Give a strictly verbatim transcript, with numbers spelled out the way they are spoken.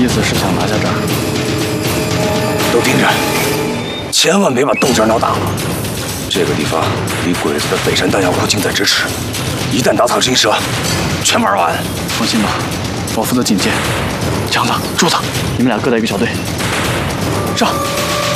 意思是想拿下这儿。 都盯着，千万别把动静闹大了。这个地方离鬼子的北山弹药库近在咫尺，一旦打草惊蛇，全玩完。 放心吧，我负责警戒。强子、柱子，你们俩各带一个小队。上。